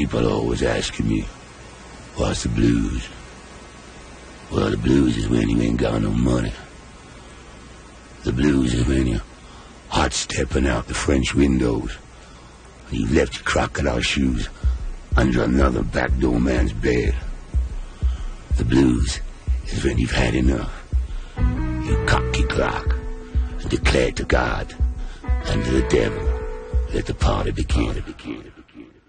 People are always asking me, what's the blues? Well, the blues is when you ain't got no money. The blues is when you're hot stepping out the French windows. And you've left your crocodile shoes under another backdoor man's bed. The blues is when you've had enough. You cock your Glock and declare to God and to the devil, let the party begin.